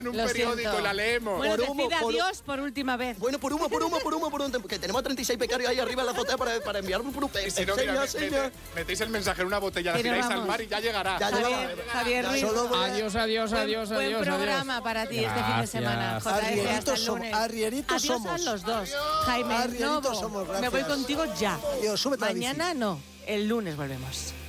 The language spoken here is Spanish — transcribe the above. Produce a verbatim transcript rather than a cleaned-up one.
en un Lo periódico siento. y la leemos. Bueno, Por humo, decid por- adiós por última vez. Bueno, por humo, por humo, por humo, por humo. Que tenemos a treinta y seis becarios ahí arriba en la azotea para, para enviar un grupo. Y si no, mira, Señor, me- señor. mete- metéis el mensaje en una botella, la Pero tiráis al vamos. mar y ya llegará. Ya Javier, llevamos. Javier Ruiz. Solo voy a- Adiós, adiós, Buen- adiós, buen adiós. programa adiós. para ti este fin de Gracias. semana. J F, hasta Arrieritos el somos, lunes. arrieritos Adiós somos. a los dos. Jaime Arrieritos Novo, somos, me voy gracias. contigo ya. Dios, súbete a la bici. Mañana no, el lunes volvemos.